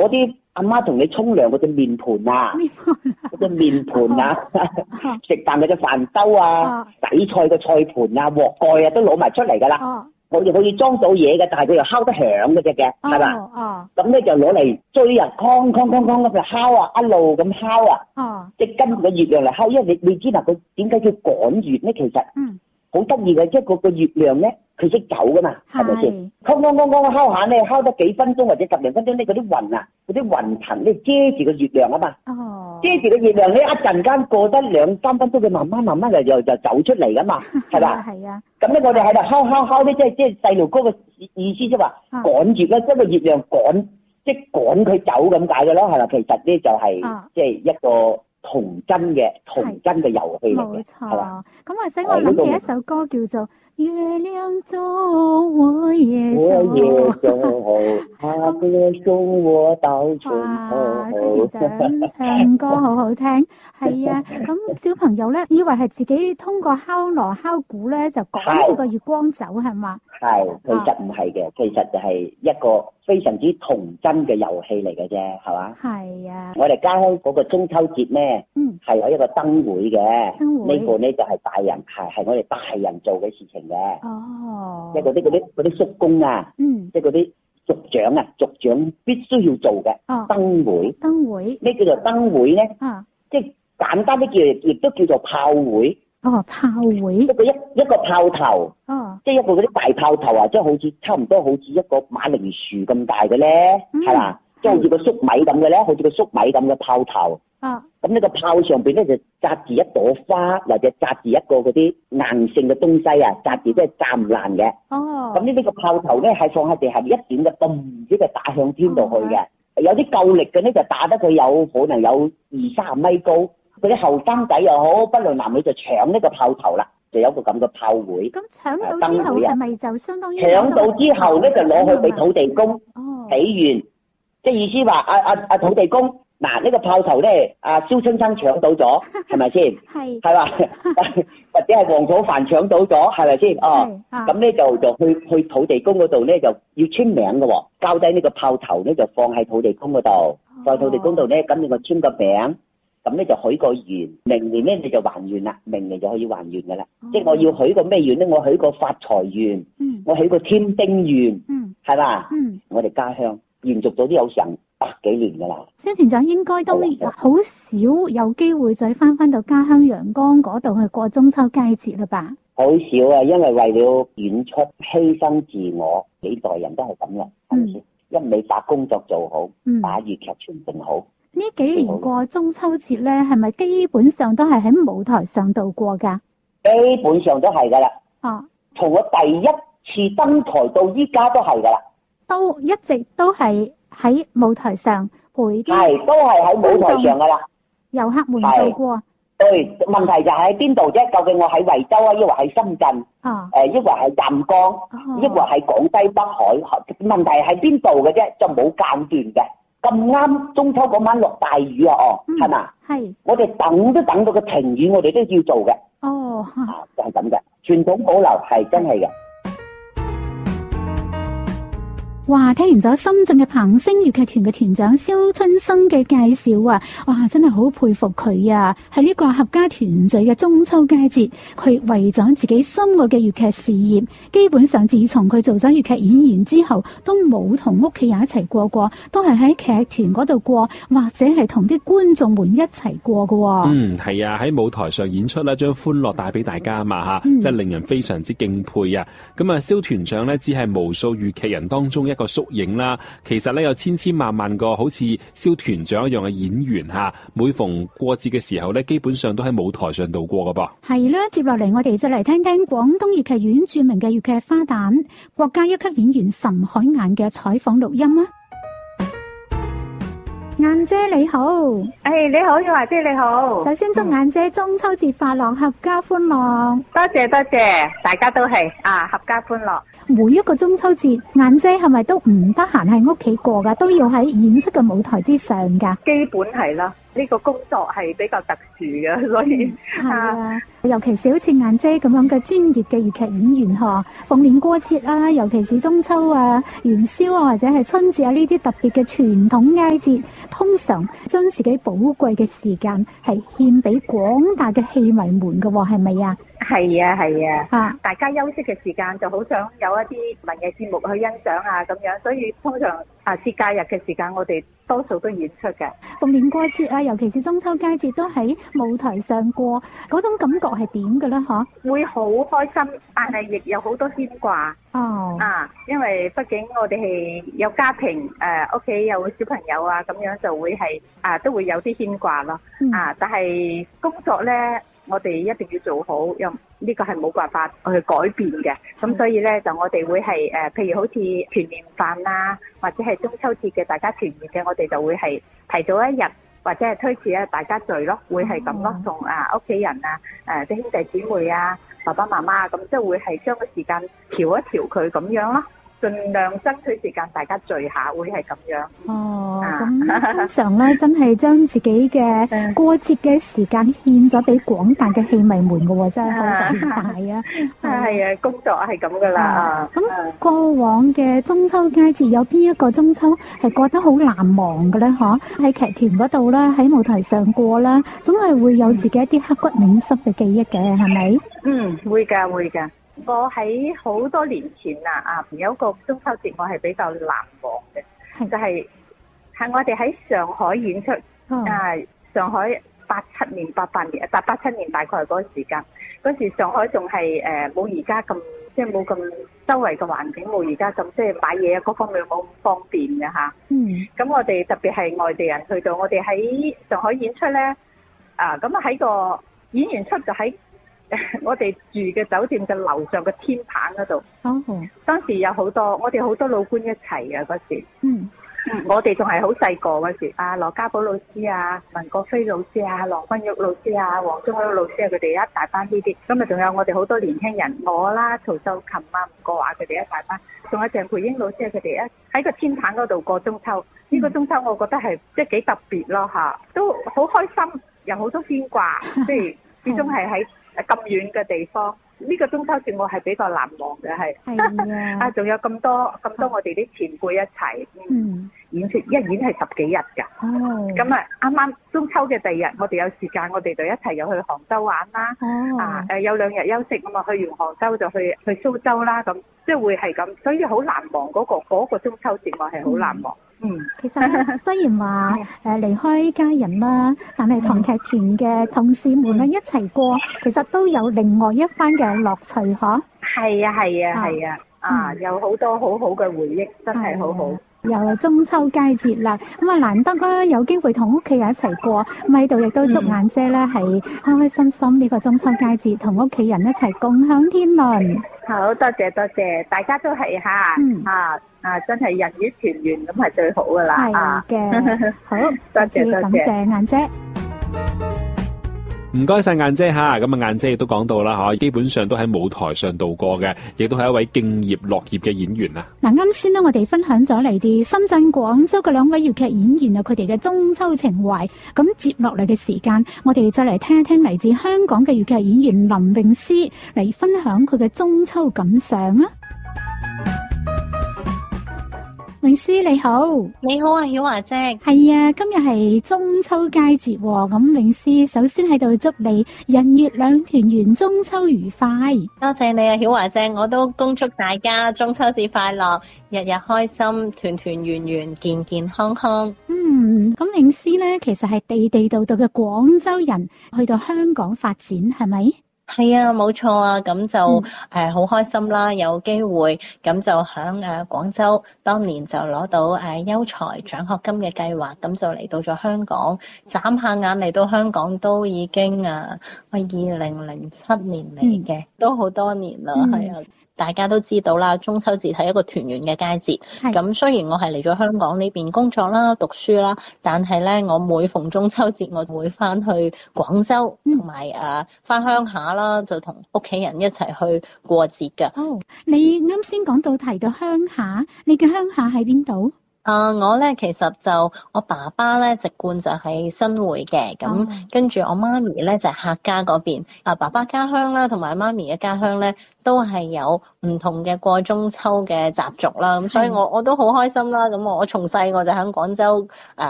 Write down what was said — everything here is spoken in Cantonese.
攞啲阿媽同你沖涼嗰隻面盤啊，嗰隻面盤啊，食飯嗰隻飯兜啊，洗菜嘅菜盤啊，鑊蓋啊，都攞埋出嚟噶啦。我哋可以裝到嘢嘅，但係佢又敲得響嗰隻嘅，係嘛？咁咧就攞嚟追啊，哐哐哐哐咁就敲啊，一路咁敲啊，即係跟住個月亮嚟敲。因為你知嗱，佢點解叫趕月咧？其實好得意嘅，即係個月亮咧，佢識走噶嘛，係咪先？哐哐哐哐敲下咧，敲得幾分鐘或者10零分鐘咧，嗰啲雲啊，嗰啲雲層咧遮住個月亮啊嘛，遮住個月亮咧，一陣間過得2、3分鐘，佢慢慢就走出嚟噶嘛，係嘛？係啊。咁咧，我哋喺度敲咧，即係細路哥嘅意思，即係話趕住咧，即係個月亮趕，即係趕佢走咁解嘅咯，係啦。其實咧就係即係一個童真嘅遊戲嚟嘅，係嘛？ 咁或者我諗起一首歌叫做《月亮中我也走》， 他歌送我到盡頭。 小田長唱歌好好聽，係啊。咁小朋友咧，以為係自己通過敲鑼敲鼓咧，就趕住個月光走，係嘛？係， 其實唔係嘅，其實就係一個非常之童真嘅遊戲嚟嘅啫，係嘛？係啊。我哋家鄉嗰個中秋節咧，係有一個燈會嘅，呢個咧就係大人係我哋大人做嘅事情嘅。哦。即係嗰啲叔公啊，即係嗰啲族長必須要做嘅燈會。燈會。咩叫做燈會咧？即係簡單啲叫，亦都叫做炮會。炮會。一個炮頭。即係一個嗰啲大炮頭啊，即係好似差唔多好似一個馬鈴薯咁大嘅咧，係嘛？即係好似個粟米咁嘅咧，好似個粟米咁嘅炮頭。咁呢個炮上邊咧就紮住一朵花，或者紮住一個嗰啲硬性嘅東西啊，紮住即係炸唔爛嘅。咁呢個炮頭咧係放喺地下一點嘅嘣，即係打向天度去嘅。有啲夠力嘅咧就打得佢有可能有20-30米高。嗰啲後生仔又好，不論男女就搶呢個炮頭啦。就有個咁嘅炮會。咁搶到之後係咪就相當於搶到之後咧就攞去俾土地公起完，即係意思話阿土地公嗱呢個炮頭咧，阿蕭春生搶到咗，係咪先？係嘛？或者係黃楚帆搶到咗，係咪先？咁咧就去土地公嗰度咧就要簽名嘅喎，交低呢個炮頭咧就放喺土地公嗰度，放喺土地公度咧，咁你就簽個名。咁咧就許個願，明年咧你就還願啦，明年就可以還願噶啦。即係我要許個咩願咧？我許個發財願，我許個添丁願，係嘛？我哋家鄉延續咗都有成100幾年噶啦。蕭團長應該都好少有機會再翻到家鄉陽江嗰度去過中秋佳節啦吧？好少啊，因為為了演出犧牲自我，幾代人都係咁嘅，係咪先？一味把工作做好，把粵劇傳承好。呢幾年過中秋節咧，係咪基本上都係喺舞台上度過噶？基本上都係噶啦。從我第一次登台到依家都係噶啦。都一直都係喺舞台上陪啲。係，都係喺舞台上噶啦。遊客們度過。對，問題就喺邊度啫？究竟我喺惠州啊，抑或喺深圳？抑或係湛江？抑或係廣西北海？問題喺邊度嘅啫？就冇間斷嘅。咁啱中秋嗰晚落大雨啊！係嘛？係。我哋等都等到個停雨，我哋都要做嘅。就係咁嘅，傳統保留係真係嘅。哇！聽完咗深圳嘅彭星粵劇團嘅團長蕭春生嘅介紹啊，哇！真係好佩服佢啊！喺呢個合家團聚嘅中秋佳節，佢為咗自己心愛嘅粵劇事業，基本上自從佢做咗粵劇演員之後，都冇同屋企人一齊過，都係喺劇團嗰度過，或者係同啲觀眾們一齊過嘅。係啊，喺舞台上演出啦，將歡樂帶俾大家嘛吓，真係令人非常之敬佩啊！咁啊，蕭團長呢，只係無數粵劇人當中一個縮影啦，其實咧有千千萬萬個好似蕭團長一樣嘅演員吓，每逢過節嘅時候咧，基本上都喺舞台上度過噶噃。係啦，接落嚟我哋就嚟聽聽廣東粵劇院著名嘅粵劇花旦、國家一級演員岑海晏嘅採訪錄音啦。晏姐你好， 你好，耀華姐你好。 首先祝晏姐中秋節快樂，合家歡樂。 多謝，大家都係合家歡樂。 每一個中秋節，晏姐係咪都唔得閒喺屋企過噶，都要喺演出嘅舞台之上噶？ 基本係啦， 呢個工作係比較特殊嘅，所以尤其是好似雁姐咁樣嘅專業嘅粵劇演員嗬，逢年過節啊，尤其是中秋啊、元宵啊，或者係春節啊呢啲特別嘅傳統佳節，通常將自己寶貴嘅時間係獻俾廣大嘅戲迷們嘅，係咪啊？ 係啊，大家休息嘅時間就好想有一啲文藝節目去欣賞啊咁樣，所以通常節假日嘅時間我哋多數都演出嘅。 逢年過節啊，尤其是中秋佳節都喺舞台上過，嗰種感覺係點嘅咧？ 會好開心，但係亦有好多牽掛。因為畢竟我哋係有家庭，屋企有小朋友啊，咁樣就會係都會有啲牽掛咯。但係工作咧，我哋一定要做好，呢個係冇辦法去改變嘅。咁所以咧，就我哋會係譬如好似團年飯啊，或者係中秋節嘅大家團圓嘅，我哋就會係提早一日或者係推遲大家聚咯，會係咁咯，同屋企人啊、啲兄弟姊妹啊、爸爸媽媽啊，咁即係會係將個時間調一調佢咁樣咯。盡量爭取時間，大家聚下，會係咁樣。 咁通常咧，真係將自己嘅過節嘅時間獻咗俾廣大嘅戲迷們嘅喎，真係好大啊！ 係啊，工作係咁噶啦。 咁過往嘅中秋佳節有邊一個中秋係覺得好難忘嘅咧？喺劇團嗰度啦，喺舞台上過啦，總係會有自己一啲刻骨銘心嘅記憶嘅，係咪？ 會㗎。我喺好多年前有一個中秋節我係比較難忘嘅，就係我哋喺上海演出。上海87年、88年、87年大概係嗰個時間。嗰時上海仲係冇而家咁，即係冇咁周圍嘅環境冇而家咁，即係買嘢各方面冇咁方便嘅嚇。咁我哋特別係外地人去到，我哋喺上海演出咧，咁喺個演完出就喺我哋住嘅酒店嘅樓上嘅天棚嗰度。當時有好多我哋好多老倌一齊啊嗰時。我哋仲係好細個嗰時，羅家寶老師啊、文國飛老師啊、郎君玉老師啊、黃宗祿老師啊，佢哋一大班呢啲。咁啊，仲有我哋好多年輕人，我啦、曹秀琴啊、吳國華佢哋一大班，仲有鄭培英老師啊，佢哋喺個天棚嗰度過中秋。呢個中秋我覺得係即係幾特別咯嚇，都好開心，有好多牽掛，即係始終係喺咁遠嘅地方。呢個中秋節我係比較難忘嘅，係仲有咁多我哋啲前輩一齊演出，一演係10幾日㗎。咁啱啱中秋嘅第二日，我哋有時間，我哋就一齊又去杭州玩啦。有2日休息啊嘛，去完杭州就去蘇州啦，咁即係會係咁，所以好難忘嗰個中秋節我係好難忘。 其實咧，雖然話離開家人啦，但係同劇團嘅同事們咧一齊過，其實都有另外一番嘅樂趣，嗬。 係啊，有好多好好嘅回憶，真係好好。 又係中秋佳節啦，咁啊難得啦，有機會同屋企人一齊過，咁喺度亦都祝雁姐咧係開開心心呢個中秋佳節，同屋企人一齊共享天倫。 好多謝，大家都係真係人與團圓咁係最好噶啦。 係嘅，好，多謝感謝雁姐。 唔該晒雁姐吓，咁雁姐亦都講到啦吓，基本上都喺舞台上度過嘅，亦都係一位敬業樂業嘅演員啊。 嗱，啱先呢，我哋分享咗嚟自深圳、廣州嘅2位粵劇演員啊，佢哋嘅中秋情懷。咁接落嚟嘅時間，我哋再嚟聽一聽嚟自香港嘅粵劇演員林詠詩嚟分享佢嘅中秋感想啊。詠詩你好。 你好啊，曉華姐。 係啊，今日係中秋佳節，咁詠詩首先喺度祝你人月兩團圓，中秋愉快。 多謝你啊，曉華姐，我都恭祝大家中秋節快樂，日日開心，團團圓圓，健健康康。 咁詠詩呢，其實係地道嘅廣州人，去到香港發展，係咪？ 係啊，冇錯啊，咁就好開心啦，有機會咁就響廣州，當年就攞到優才獎學金嘅計劃，咁就嚟到咗香港，眨下眼嚟到香港都已經2007年嚟嘅，都好多年啦，係啊。大家都知道啦，中秋節係一個團圓嘅佳節。咁雖然我係嚟咗香港呢邊工作啦、讀書啦，但係咧，我每逢中秋節我就會翻去廣州，同埋翻鄉下啦，就同屋企人一齊去過節㗎。 你啱先講到提到鄉下，你嘅鄉下喺邊度？ 我咧其實就我爸爸咧籍貫就係新會嘅，咁跟住我媽咪咧就係客家嗰邊。爸爸家鄉啦，同埋媽咪嘅家鄉咧，都係有唔同嘅過中秋嘅習俗啦。咁所以我都好開心啦。咁我從細我就喺廣州